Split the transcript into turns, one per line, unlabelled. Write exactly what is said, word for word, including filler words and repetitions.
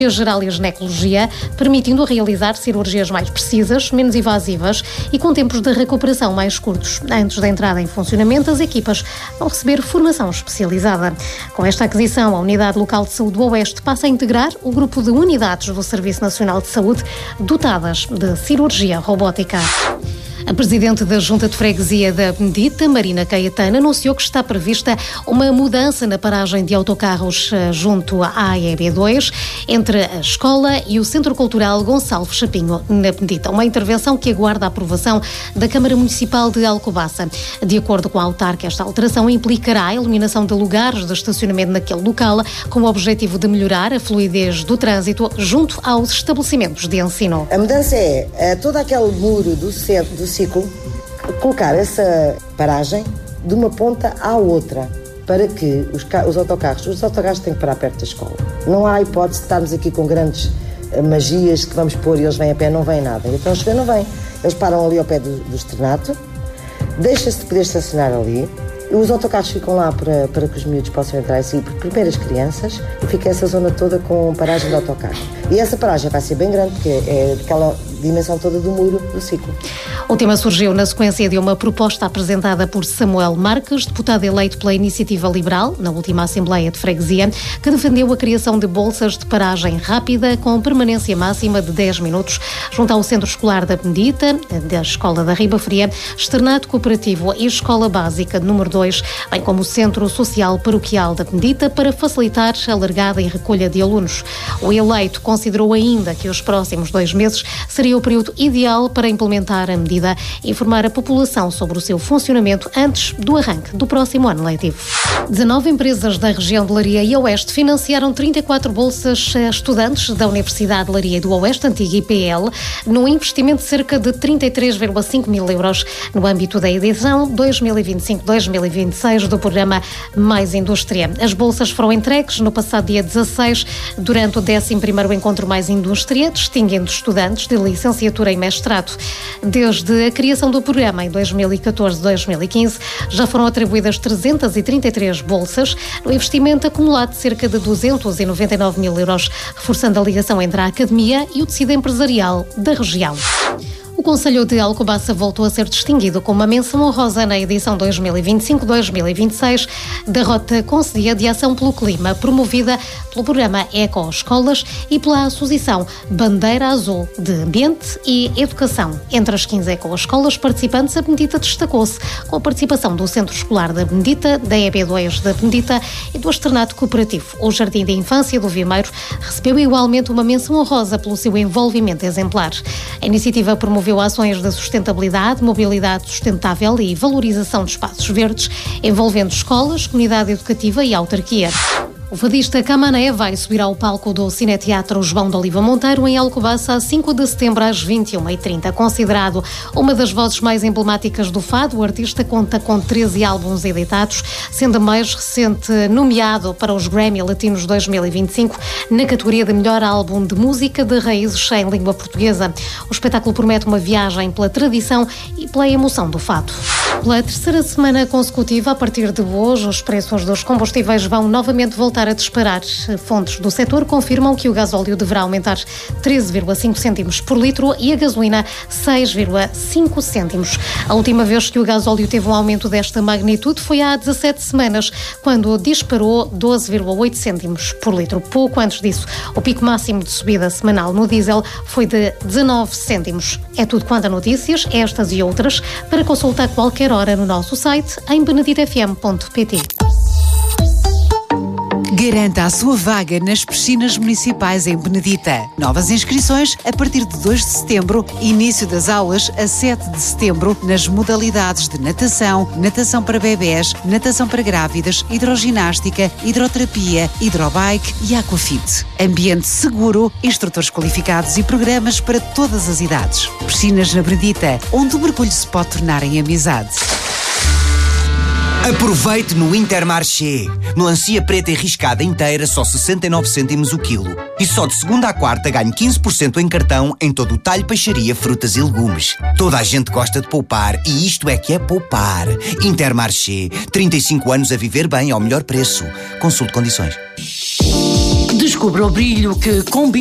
geral e a ginecologia, permitindo realizar cirurgias mais precisas, menos invasivas e com tempos de recuperação mais curtos. Antes da entrada em funcionamento, as equipas vão receber formação especializada. Com esta aquisição, a Unidade Local de Saúde do Oeste passa a integrar o grupo de unidades do Serviço Nacional de Saúde dotadas de cirurgia robótica. A Presidente da Junta de Freguesia da Benedita, Marina Caetano, anunciou que está prevista uma mudança na paragem de autocarros junto à E B dois, entre a escola e o Centro Cultural Gonçalo Chapinho, na Benedita. Uma intervenção que aguarda a aprovação da Câmara Municipal de Alcobaça. De acordo com a autarca, esta alteração implicará a eliminação de lugares de estacionamento naquele local, com o objetivo de melhorar a fluidez do trânsito junto aos estabelecimentos de ensino.
A mudança é, é todo aquele muro do centro, do ciclo, colocar essa paragem de uma ponta à outra, para que os, os autocarros, os autocarros têm que parar perto da escola. Não há hipótese de estarmos aqui com grandes uh, magias que vamos pôr e eles vêm a pé, não vêm nada. Então chover não vem. Eles param ali ao pé do, do externato, deixa-se de poder estacionar ali, os autocarros ficam lá para, para que os miúdos possam entrar e sair, primeiro as crianças, e fica essa zona toda com paragem de autocarro. E essa paragem vai ser bem grande, porque é daquela dimensão toda do muro do ciclo.
O tema surgiu na sequência de uma proposta apresentada por Samuel Marques, deputado eleito pela Iniciativa Liberal, na última Assembleia de Freguesia, que defendeu a criação de bolsas de paragem rápida com permanência máxima de dez minutos junto ao Centro Escolar da Benedita, da Escola da Riba Fria, Externato Cooperativo e Escola Básica número dois, bem como o Centro Social Paroquial da Benedita, para facilitar a largada e recolha de alunos. O eleito considerou ainda que os próximos dois meses seriam o período ideal para implementar a medida e informar a população sobre o seu funcionamento antes do arranque do próximo ano letivo. dezanove empresas da região de Leiria e Oeste financiaram trinta e quatro bolsas a estudantes da Universidade de Leiria e do Oeste, antiga I P L, num investimento de cerca de trinta e três vírgula cinco mil euros no âmbito da edição dois mil e vinte e cinco dois mil e vinte e seis do programa Mais Indústria. As bolsas foram entregues no passado dia dezasseis, durante o décimo primeiro Encontro Mais Indústria, distinguindo estudantes de licenciatura e mestrado. Desde a criação do programa em dois mil e catorze a dois mil e quinze, já foram atribuídas trezentas e trinta e três bolsas, no investimento acumulado de cerca de duzentos e noventa e nove mil euros, reforçando a ligação entre a academia e o tecido empresarial da região. O Concelho de Alcobaça voltou a ser distinguido com uma menção honrosa na edição dois mil e vinte e cinco dois mil e vinte e seis da Rota Concelhia de Ação pelo Clima, promovida pelo programa Eco Escolas e pela Associação Bandeira Azul de Ambiente e Educação. Entre as quinze eco-escolas participantes, a Benedita destacou-se com a participação do Centro Escolar da Benedita, da E B dois da Benedita e do Externato Cooperativo. O Jardim de Infância do Vimeiro recebeu igualmente uma menção honrosa pelo seu envolvimento exemplar. A iniciativa promoveu ações de sustentabilidade, mobilidade sustentável e valorização de espaços verdes, envolvendo escolas, comunidade educativa e autarquia. O fadista Camané vai subir ao palco do Cineteatro João de Oliva Monteiro, em Alcobaça, a cinco de setembro, às vinte e uma e trinta. Considerado uma das vozes mais emblemáticas do fado, o artista conta com treze álbuns editados, sendo o mais recente nomeado para os Grammy Latinos dois mil e vinte e cinco, na categoria de melhor álbum de música de raízes em língua portuguesa. O espetáculo promete uma viagem pela tradição e pela emoção do fado. Pela terceira semana consecutiva, a partir de hoje, os preços dos combustíveis vão novamente voltar a disparar. Fontes do setor confirmam que o gasóleo deverá aumentar treze vírgula cinco cêntimos por litro e a gasolina seis vírgula cinco cêntimos. A última vez que o gasóleo teve um aumento desta magnitude foi há dezassete semanas, quando disparou doze vírgula oito cêntimos por litro. Pouco antes disso, o pico máximo de subida semanal no diesel foi de dezanove cêntimos. É tudo quanto a notícias, estas e outras, para consultar qualquer hora no nosso site em benedita f m ponto p t.
Garanta a sua vaga nas piscinas municipais em Benedita. Novas inscrições a partir de dois de setembro, início das aulas a sete de setembro nas modalidades de natação, natação para bebés, natação para grávidas, hidroginástica, hidroterapia, hidrobike e aquafit. Ambiente seguro, instrutores qualificados e programas para todas as idades. Piscinas na Benedita, onde o mergulho se pode tornar em amizade.
Aproveite no Intermarché. Melancia preta e riscada inteira, só sessenta e nove cêntimos o quilo. E só de segunda à quarta ganhe quinze por cento em cartão em todo o talho, peixaria, frutas e legumes. Toda a gente gosta de poupar e isto é que é poupar. Intermarché. trinta e cinco anos a viver bem ao melhor preço. Consulte condições.
descubra o brilho que combina